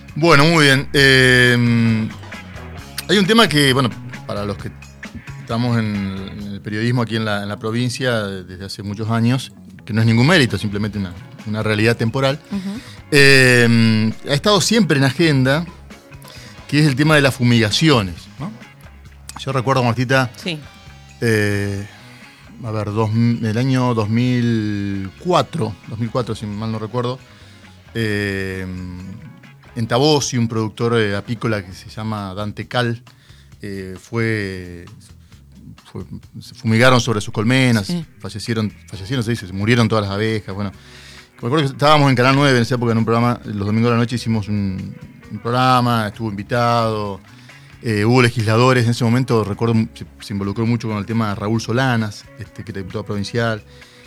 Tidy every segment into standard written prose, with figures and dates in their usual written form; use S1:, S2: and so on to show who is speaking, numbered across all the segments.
S1: Bueno, muy bien. Hay un tema que, bueno, para los que estamos en el periodismo aquí en la provincia desde hace muchos años, que no es ningún mérito, simplemente una realidad temporal, ha estado siempre en agenda, que es el tema de las fumigaciones, ¿no? Yo recuerdo, Martita,
S2: Sí.
S1: el año 2004, si mal no recuerdo, en Tabossi, un productor apícola que se llama Dante Cal, se fumigaron sobre sus colmenas,
S2: Sí.
S1: fallecieron, se dice, murieron todas las abejas. Bueno, me acuerdo que estábamos en Canal 9 en esa época en un programa, los domingos de la noche hicimos un programa, estuvo invitado, hubo legisladores, en ese momento recuerdo se involucró mucho con el tema de Raúl Solanas, que era diputado provincial.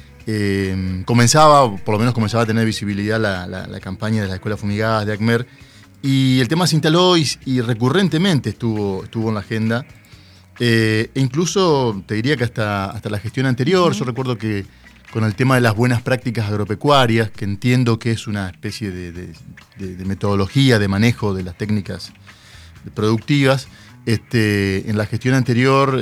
S1: Comenzaba a tener visibilidad la campaña de las escuelas fumigadas de ACMER, y el tema se instaló y recurrentemente estuvo en la agenda, e incluso te diría que hasta la gestión anterior. Yo recuerdo que con el tema de las buenas prácticas agropecuarias, que entiendo que es una especie de metodología de manejo de las técnicas productivas, en la gestión anterior,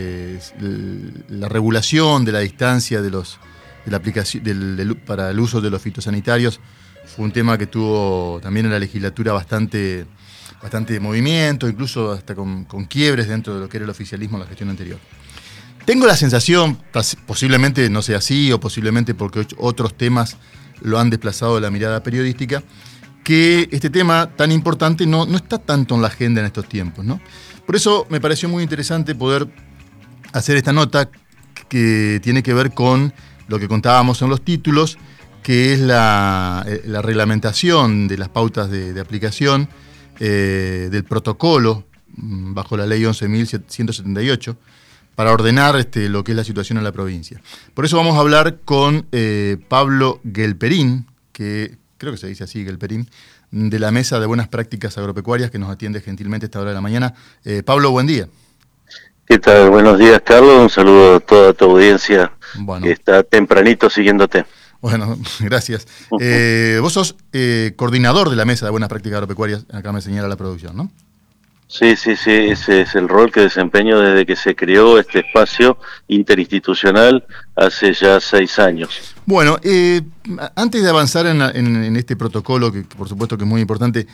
S1: la regulación de la distancia de la aplicación para el uso de los fitosanitarios fue un tema que tuvo también en la legislatura bastante movimiento, incluso hasta con quiebres dentro de lo que era el oficialismo en la gestión anterior. Tengo la sensación, posiblemente no sea así, o posiblemente porque otros temas lo han desplazado de la mirada periodística, que este tema tan importante no está tanto en la agenda en estos tiempos, ¿no? Por eso me pareció muy interesante poder hacer esta nota que tiene que ver con lo que contábamos en los títulos, que es la reglamentación de las pautas de aplicación del protocolo bajo la ley 11.178 para ordenar lo que es la situación en la provincia. Por eso vamos a hablar con Pablo Gelperín, que creo que se dice así, Gelperín, de la Mesa de Buenas Prácticas Agropecuarias, que nos atiende gentilmente a esta hora de la mañana. Pablo, buen día.
S3: ¿Qué tal? Buenos días, Carlos. Un saludo a toda tu audiencia, que está tempranito siguiéndote.
S1: Bueno, gracias. Vos sos coordinador de la Mesa de Buenas Prácticas Agropecuarias, acá me señala la producción, ¿no?
S3: Sí, ese es el rol que desempeño desde que se creó este espacio interinstitucional hace ya 6 años.
S1: Bueno, antes de avanzar en este protocolo, que por supuesto que es muy importante,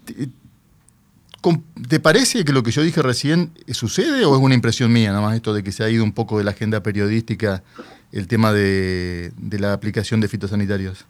S1: ¿te parece que lo que yo dije recién sucede o es una impresión mía, nada más esto de que se ha ido un poco de la agenda periodística el tema de la aplicación de fitosanitarios?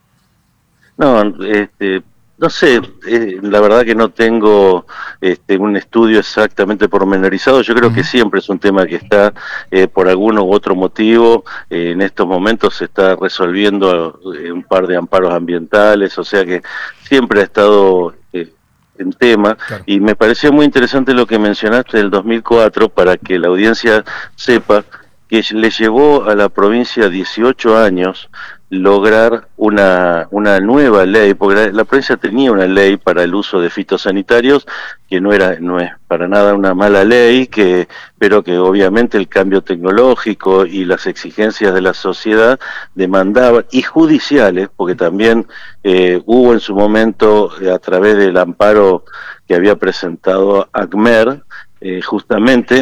S3: No sé, la verdad que no tengo un estudio exactamente pormenorizado. Yo creo que siempre es un tema que está, por alguno u otro motivo, en estos momentos se está resolviendo un par de amparos ambientales, o sea que siempre ha estado en tema. Claro. Y me pareció muy interesante lo que mencionaste del 2004, para que la audiencia sepa que le llevó a la provincia 18 años lograr una nueva ley, porque la provincia tenía una ley para el uso de fitosanitarios que no es para nada una mala ley, pero que obviamente el cambio tecnológico y las exigencias de la sociedad demandaban, y judiciales, porque también hubo en su momento, a través del amparo que había presentado ACMER, justamente,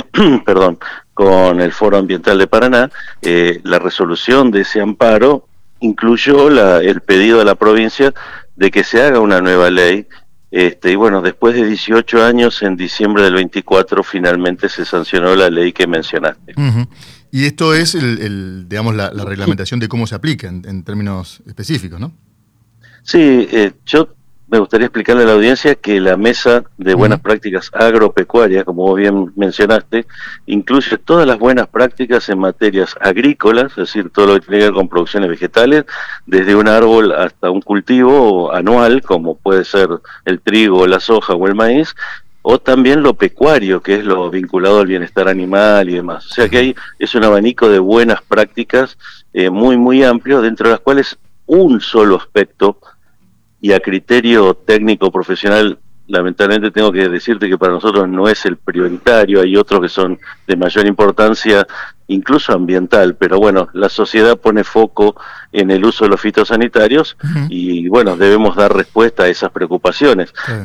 S3: con el Foro Ambiental de Paraná, la resolución de ese amparo incluyó el pedido de la provincia de que se haga una nueva ley, y bueno, después de 18 años, en diciembre del 24, finalmente se sancionó la ley que mencionaste.
S1: Y esto es digamos, la reglamentación de cómo se aplica en términos específicos, ¿no?
S3: Sí, yo me gustaría explicarle a la audiencia que la Mesa de Buenas Prácticas Agropecuarias, como vos bien mencionaste, incluye todas las buenas prácticas en materias agrícolas, es decir, todo lo que tiene que ver con producciones vegetales, desde un árbol hasta un cultivo anual, como puede ser el trigo, la soja o el maíz, o también lo pecuario, que es lo vinculado al bienestar animal y demás. O sea que es un abanico de buenas prácticas muy amplio, dentro de las cuales un solo aspecto, y a criterio técnico profesional, lamentablemente tengo que decirte que para nosotros no es el prioritario. Hay otros que son de mayor importancia, incluso ambiental, pero bueno, la sociedad pone foco en el uso de los fitosanitarios y bueno, debemos dar respuesta a esas preocupaciones.